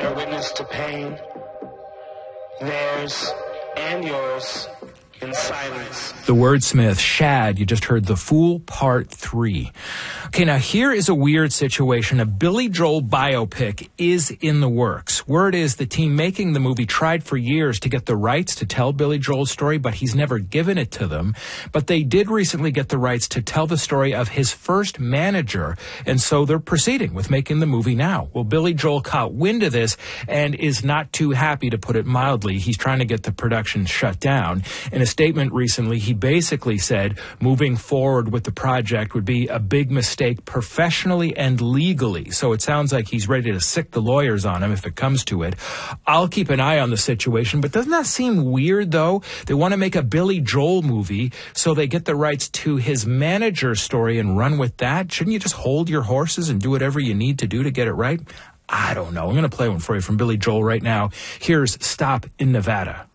bear witness to pain, theirs and yours, in silence. The wordsmith, Shad. You just heard The Fool, Part 3. Okay, now here is a weird situation. A Billy Joel biopic is in the works. Word is the team making the movie tried for years to get the rights to tell Billy Joel's story, but he's never given it to them. But they did recently get the rights to tell the story of his first manager, and so they're proceeding with making the movie now. Well, Billy Joel caught wind of this and is not too happy, to put it mildly. He's trying to get the production shut down. In a statement recently, he basically said moving forward with the project would be a big mistake professionally and legally. So it sounds like he's ready to sick the lawyers on him if it comes to it. I'll keep an eye on the situation, but doesn't that seem weird, though? They want to make a Billy Joel movie, so they get the rights to his manager's story and run with that? Shouldn't you just hold your horses and do whatever you need to do to get it right? I don't know. I'm going to play one for you from Billy Joel right now. Here's Stop in Nevada.